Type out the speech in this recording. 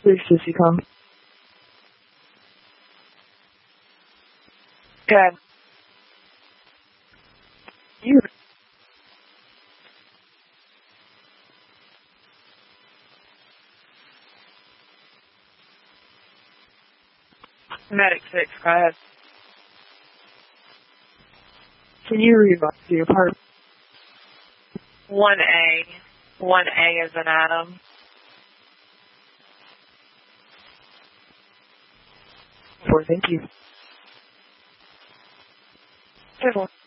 Please, Sissy, come. Good. You. Medic 6, go ahead. Can you read the apartment? 1A. 1A is an Adam. Thank you. Good one.